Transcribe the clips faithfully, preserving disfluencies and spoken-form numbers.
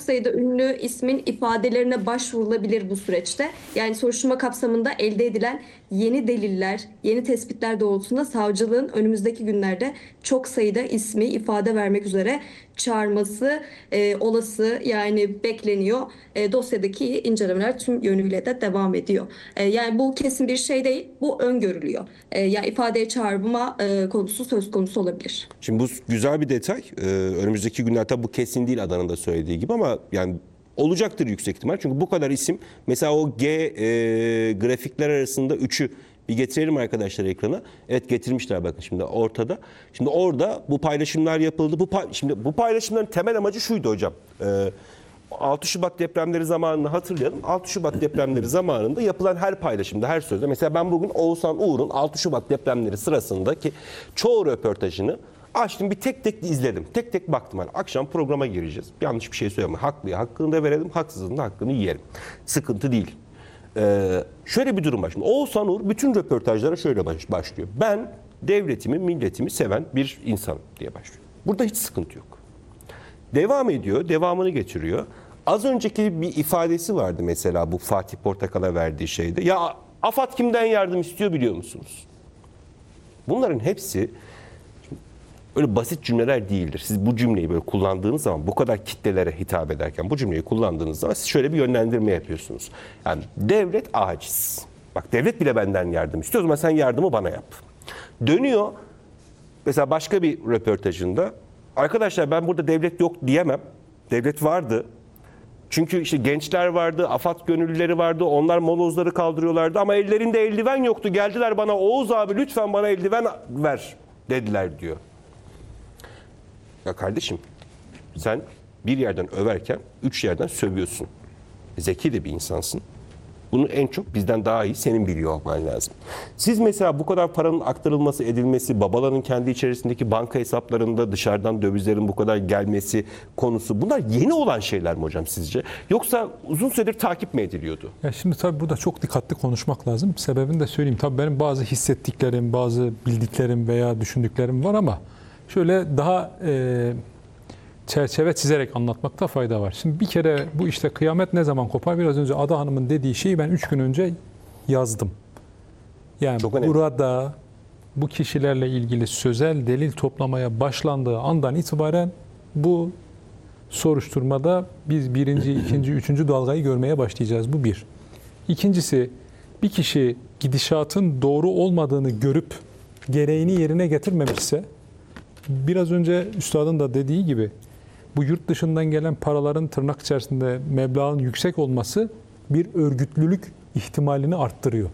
sayıda ünlü ismin ifadelerine başvurulabilir bu süreçte. Yani soruşturma kapsamında elde edilen yeni deliller, yeni tespitler doğrultusunda savcılığın önümüzdeki günlerde çok sayıda ismi ifade vermek üzere çağırması e, olası, yani bekleniyor. E, dosyadaki incelemeler tüm yönüyle de devam ediyor. E, yani bu kesin bir şey değil, bu öngörülüyor. E, yani ifadeye çağırma e, konusu söz konusu olabilir. Şimdi bu güzel bir detay. Ee, önümüzdeki günlerde bu kesin değil Adan'ın da söylediği gibi ama yani olacaktır yüksek ihtimal. Çünkü bu kadar isim, mesela o G e, grafikler arasında üçü bir getirelim arkadaşlar ekrana. Evet, getirmişler bakın şimdi ortada. Şimdi orada bu paylaşımlar yapıldı. Bu pay, şimdi bu paylaşımların temel amacı şuydu hocam. Ee, altı Şubat depremleri zamanını hatırlayalım. altı Şubat depremleri zamanında yapılan her paylaşımda, her sözde. Mesela ben bugün Oğuzhan Uğur'un altı Şubat depremleri sırasındaki çoğu röportajını açtım, bir tek tek izledim. Tek tek baktım. Yani akşam programa gireceğiz. Yanlış bir şey söyleme. Haklıya hakkını da verelim, haksızın da hakkını yiyelim. Sıkıntı değil. Ee, şöyle bir durum var. Şimdi Oğuzhan Uğur bütün röportajlara şöyle baş, başlıyor. Ben devletimi, milletimi seven bir insanım diye başlıyor. Burada hiç sıkıntı yok. Devam ediyor, devamını getiriyor. Az önceki bir ifadesi vardı mesela bu Fatih Portakal'a verdiği şeyde. Ya AFAD kimden yardım istiyor biliyor musunuz? Bunların hepsi öyle basit cümleler değildir. Siz bu cümleyi böyle kullandığınız zaman, bu kadar kitlelere hitap ederken bu cümleyi kullandığınız zaman siz şöyle bir yönlendirme yapıyorsunuz. Yani devlet aciz. Bak, devlet bile benden yardım istiyor, o zaman sen yardımı bana yap. Dönüyor mesela başka bir röportajında, arkadaşlar ben burada devlet yok diyemem. Devlet vardı. Çünkü işte gençler vardı, AFAD gönüllüleri vardı, onlar molozları kaldırıyorlardı ama ellerinde eldiven yoktu. Geldiler bana, Oğuz abi lütfen bana eldiven ver dediler diyor. Ya kardeşim, sen bir yerden överken üç yerden sövüyorsun. Zeki de bir insansın. Bunu en çok bizden daha iyi senin biliyor olman lazım. Siz mesela bu kadar paranın aktarılması, edilmesi, babaların kendi içerisindeki banka hesaplarında dışarıdan dövizlerin bu kadar gelmesi konusu, bunlar yeni olan şeyler mi hocam sizce? Yoksa uzun süredir takip mi ediliyordu? Ya şimdi tabii burada çok dikkatli konuşmak lazım. Sebebini de söyleyeyim. Tabii benim bazı hissettiklerim, bazı bildiklerim veya düşündüklerim var ama şöyle daha e, çerçeve çizerek anlatmakta fayda var. Şimdi bir kere bu işte kıyamet ne zaman kopar? Biraz önce Ada Hanım'ın dediği şeyi ben üç gün önce yazdım. Yani burada bu kişilerle ilgili sözel delil toplamaya başlandığı andan itibaren bu soruşturmada biz birinci, ikinci, üçüncü dalgayı görmeye başlayacağız. Bu bir. İkincisi, bir kişi gidişatın doğru olmadığını görüp gereğini yerine getirmemişse, biraz önce üstadın da dediği gibi bu yurt dışından gelen paraların tırnak içerisinde meblağın yüksek olması bir örgütlülük ihtimalini arttırıyor.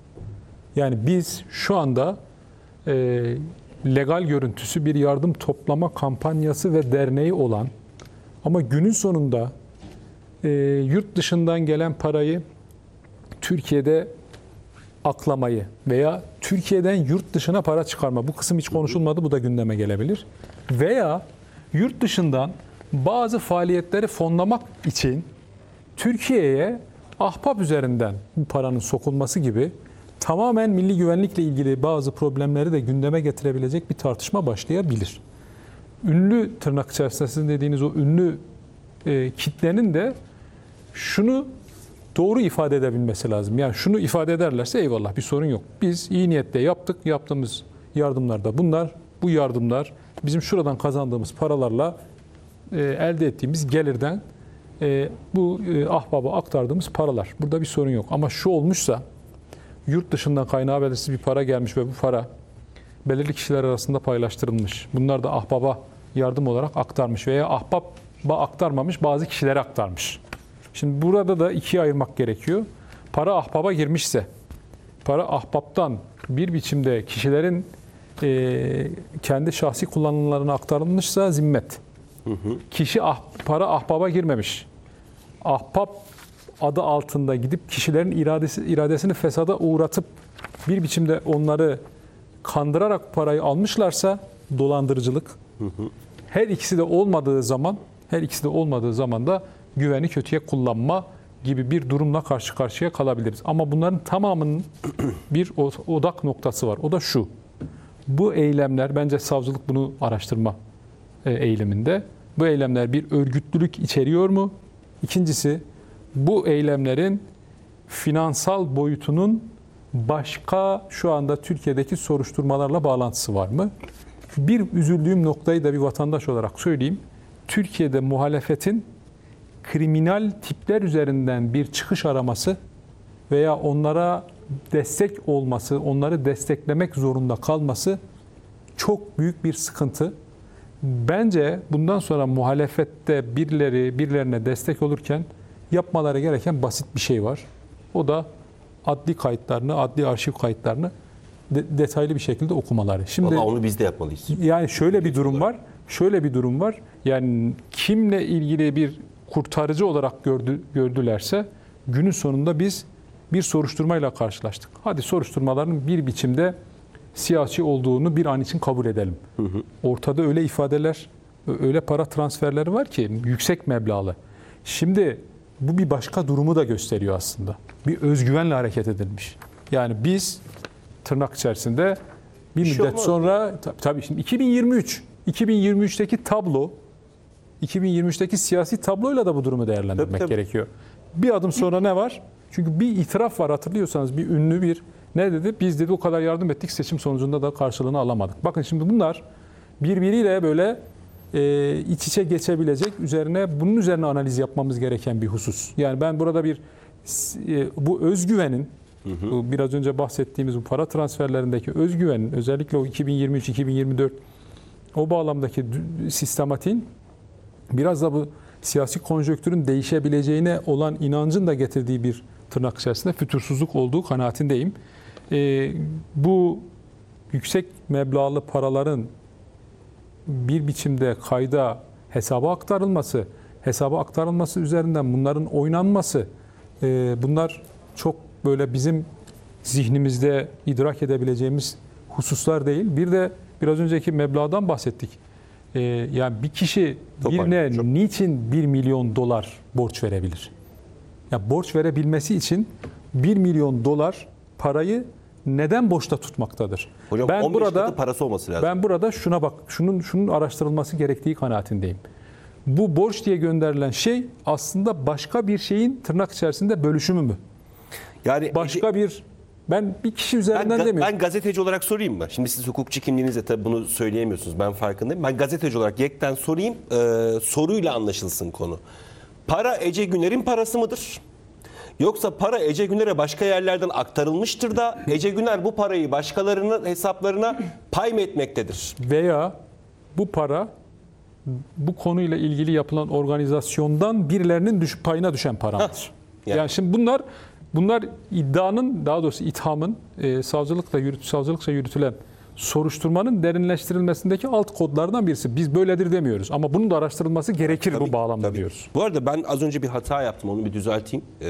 Yani biz şu anda e, legal görüntüsü bir yardım toplama kampanyası ve derneği olan ama günün sonunda e, yurt dışından gelen parayı Türkiye'de aklamayı veya Türkiye'den yurt dışına para çıkarma, bu kısım hiç konuşulmadı, bu da gündeme gelebilir. Veya yurt dışından bazı faaliyetleri fonlamak için Türkiye'ye ahbap üzerinden bu paranın sokulması gibi tamamen milli güvenlikle ilgili bazı problemleri de gündeme getirebilecek bir tartışma başlayabilir. Ünlü, tırnak içerisinde sizin dediğiniz o ünlü e, kitlenin de şunu doğru ifade edebilmesi lazım. Yani şunu ifade ederlerse eyvallah, bir sorun yok. Biz iyi niyetle yaptık, yaptığımız yardımlarda bunlar, bu yardımlar bizim şuradan kazandığımız paralarla e, elde ettiğimiz gelirden e, bu e, ahbaba aktardığımız paralar. Burada bir sorun yok. Ama şu olmuşsa, yurt dışından kaynağı belirsiz bir para gelmiş ve bu para belirli kişiler arasında paylaştırılmış. Bunlar da ahbaba yardım olarak aktarmış veya ahbaba aktarmamış, bazı kişilere aktarmış. Şimdi burada da ikiye ayırmak gerekiyor. Para ahbaba girmişse, para ahbaptan bir biçimde kişilerin e, kendi şahsi kullanımlarına aktarılmışsa zimmet. Hı hı. Kişi ah, para ahbaba girmemiş. Ahbap adı altında gidip kişilerin iradesi, iradesini fesada uğratıp bir biçimde onları kandırarak parayı almışlarsa dolandırıcılık. Hı hı. Her ikisi de olmadığı zaman, her ikisi de olmadığı zaman da güveni kötüye kullanma gibi bir durumla karşı karşıya kalabiliriz. Ama bunların tamamının bir odak noktası var. O da şu. Bu eylemler, bence savcılık bunu araştırma eyleminde. Bu eylemler bir örgütlülük içeriyor mu? İkincisi, bu eylemlerin finansal boyutunun başka şu anda Türkiye'deki soruşturmalarla bağlantısı var mı? Bir üzüldüğüm noktayı da bir vatandaş olarak söyleyeyim. Türkiye'de muhalefetin kriminal tipler üzerinden bir çıkış araması veya onlara destek olması, onları desteklemek zorunda kalması çok büyük bir sıkıntı. Bence bundan sonra muhalefette birileri birilerine destek olurken yapmaları gereken basit bir şey var. O da adli kayıtlarını, adli arşiv kayıtlarını de- detaylı bir şekilde okumaları. Şimdi Vallahi onu biz de yapmalıyız. yani şöyle bir durum var. Şöyle bir durum var. Yani kimle ilgili bir kurtarıcı olarak gördü, gördülerse günün sonunda biz bir soruşturmayla karşılaştık. Hadi soruşturmaların bir biçimde siyasi olduğunu bir an için kabul edelim. Hı hı. Ortada öyle ifadeler, öyle para transferleri var ki yüksek meblağlı. Şimdi bu bir başka durumu da gösteriyor aslında. Bir özgüvenle hareket edilmiş. Yani biz tırnak içerisinde bir, Bir şey müddet olmaz. sonra tabii, tabii şimdi iki bin yirmi üç iki bin yirmi üçteki tablo iki bin yirmi üçteki siyasi tabloyla da bu durumu değerlendirmek Tabii, tabii. gerekiyor. Bir adım sonra ne var? Çünkü bir itiraf var, hatırlıyorsanız bir ünlü bir ne dedi? Biz dedi o kadar yardım ettik, seçim sonucunda da karşılığını alamadık. Bakın şimdi bunlar birbiriyle böyle e, iç içe geçebilecek, üzerine bunun üzerine analiz yapmamız gereken bir husus. Yani ben burada bir e, bu özgüvenin Hı hı. Bu biraz önce bahsettiğimiz bu para transferlerindeki özgüvenin, özellikle o iki bin yirmi üç iki bin yirmi dört o bağlamdaki sistematiğin biraz da bu siyasi konjonktürün değişebileceğine olan inancın da getirdiği bir tırnak içerisinde fütursuzluk olduğu kanaatindeyim. Ee, bu yüksek meblağlı paraların bir biçimde kayda, hesaba aktarılması, hesaba aktarılması üzerinden bunların oynanması, e, bunlar çok böyle bizim zihnimizde idrak edebileceğimiz hususlar değil. Bir de biraz önceki meblağdan bahsettik. Ee, yani bir kişi birine Çok. niçin bir milyon dolar borç verebilir? Ya borç verebilmesi için bir milyon dolar parayı neden boşta tutmaktadır? Hocam ben on beş burada katı parası olması lazım. ben burada şuna bak, şunun şunun araştırılması gerektiği kanaatindeyim. Bu borç diye gönderilen şey aslında başka bir şeyin tırnak içerisinde bölüşümü mü? Yani Başka bir ben bir kişi üzerinden ben, ga- demiyorum. ben gazeteci olarak sorayım mı? Şimdi siz hukukçu kimliğinizle tabii bunu söyleyemiyorsunuz. Ben farkındayım. Ben gazeteci olarak yekten sorayım. e, soruyla anlaşılsın konu. Para Ece Güner'in parası mıdır? Yoksa para Ece Güner'e başka yerlerden aktarılmıştır da Ece Güner bu parayı başkalarının hesaplarına pay mı etmektedir? Veya bu para bu konuyla ilgili yapılan organizasyondan birilerinin düş, payına düşen para mıdır? yani. Yani şimdi bunlar bunlar iddianın, daha doğrusu ithamın e, savcılıkla yürüt, savcılıkça yürütülen soruşturmanın derinleştirilmesindeki alt kodlardan birisi. Biz böyledir demiyoruz ama bunun da araştırılması gerekir Tabii, bu bağlamda tabii. diyoruz. Bu arada ben az önce bir hata yaptım. Onu bir düzelteyim. Ee,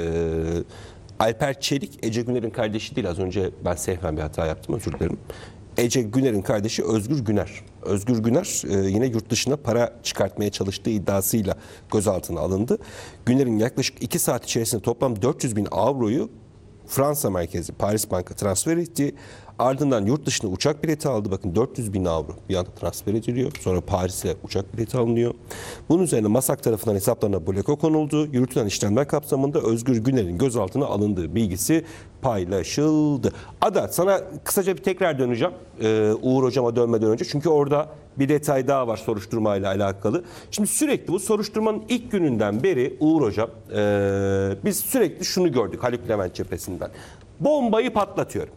Alper Çelik, Ece Güner'in kardeşi değil. Az önce ben sehven bir hata yaptım. Özür dilerim. Ece Güner'in kardeşi Özgür Güner. Özgür Güner e, yine yurt dışına para çıkartmaya çalıştığı iddiasıyla gözaltına alındı. Güner'in yaklaşık iki saat içerisinde toplam dört yüz bin avroyu Fransa merkezi Paris Bank'a transfer etti. Ardından yurt dışına uçak bileti aldı. Bakın dört yüz bin avro bir anda transfer ediliyor. Sonra Paris'e uçak bileti alınıyor. Bunun üzerine MASAK tarafından hesaplarına bloko konuldu. Yürütülen işlemler kapsamında Özgür Güner'in gözaltına alındığı bilgisi paylaşıldı. Ada, sana kısaca bir tekrar döneceğim. Ee, Uğur Hocama dönmeden önce. Çünkü orada bir detay daha var soruşturmayla alakalı. Şimdi sürekli bu soruşturmanın ilk gününden beri Uğur Hocam ee, biz sürekli şunu gördük Haluk Levent cephesinden. Bombayı patlatıyorum.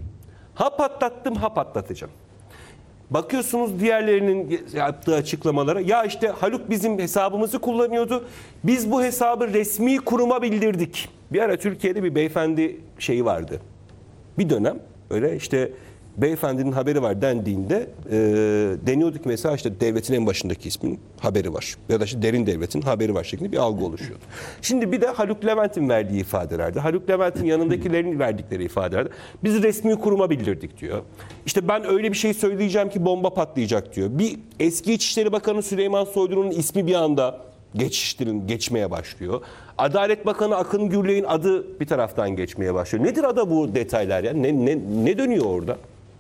Ha patlattım, ha patlatacağım. Bakıyorsunuz diğerlerinin yaptığı açıklamalara. Ya işte Haluk bizim hesabımızı kullanıyordu. Biz bu hesabı resmi kuruma bildirdik. Bir ara Türkiye'de bir beyefendi şeyi vardı. Bir dönem öyle işte beyefendinin haberi var dendiğinde e, deniyordu ki mesela işte devletin en başındaki ismin haberi var. Ya da işte derin devletin haberi var şeklinde bir algı oluşuyordu. Şimdi bir de Haluk Levent'in verdiği ifadelerde, Haluk Levent'in yanındakilerin verdikleri ifadelerde biz resmi kuruma bildirdik diyor. İşte ben öyle bir şey söyleyeceğim ki bomba patlayacak diyor. Bir eski İçişleri Bakanı Süleyman Soylu'nun ismi bir anda geçiştirin, geçmeye başlıyor. Adalet Bakanı Akın Gürley'in adı bir taraftan geçmeye başlıyor. Nedir ada bu detaylar ya? Ne, ne, ne dönüyor orada?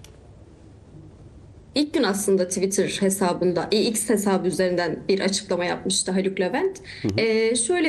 İlk gün aslında Twitter hesabında, X hesabı üzerinden bir açıklama yapmıştı Haluk Levent. Hı hı. Ee, şöyle